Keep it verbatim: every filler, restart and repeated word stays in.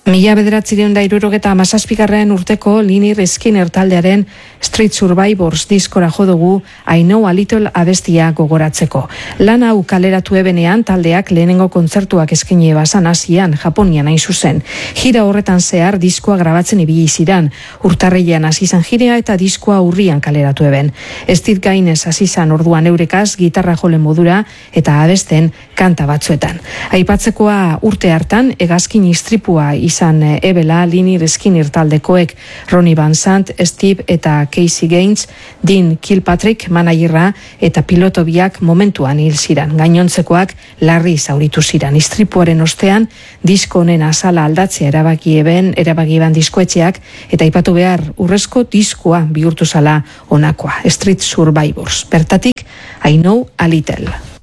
Mila bederatzireun da irurogeta amazazpigarren urteko Lynyrd Skynyrd taldearen Street Survivors diskora jodugu I Know a Little abestia gogoratzeko. Lan hau kaleratu ebenean taldeak lehenengo kontzertuak eskaini bazan Asian, Japonian hain zuzen. Gira horretan zehar diskoa grabatzen ibili ziran. Urtarrilean hasi zen jirea eta diskoa urrian kaleratu eben. Ez dit gainez hasi zen orduan eurekaz gitarra jolen modura eta abesten kanta batzuetan. Aipatzekoa urte hartan hegazkin istripua izan ebela Lynyrd Skynyrd taldekoek Ronnie Van Sant, Steve eta Casey Gaines, Dean Kilpatrick managerra eta piloto biak momentuan hil ziran. Gainontzekoak larri zauritu ziran. Istripuaren ostean disko honen azala aldatzea erabaki eben, erabaki eban diskoetxeak eta aipatu behar urrezko diskoa bihurtu zala honakoa. Street Survivors. Bertatik I Know a Little.